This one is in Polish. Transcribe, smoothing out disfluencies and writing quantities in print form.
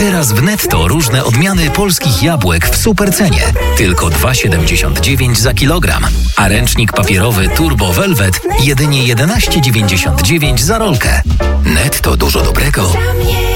Teraz w Netto różne odmiany polskich jabłek w supercenie. Tylko 2,79 za kilogram. A ręcznik papierowy Turbo Velvet jedynie 11,99 za rolkę. Netto, dużo dobrego